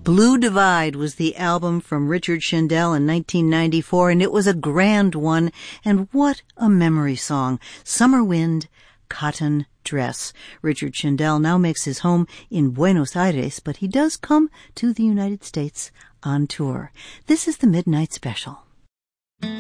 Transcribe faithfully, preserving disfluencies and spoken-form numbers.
Blue Divide was the album from Richard Shindell in nineteen ninety-four, and it was a grand one. And what a memory song. Summer Wind, Cotton Dress. Richard Shindell now makes his home in Buenos Aires, but he does come to the United States on tour. This is the Midnight Special.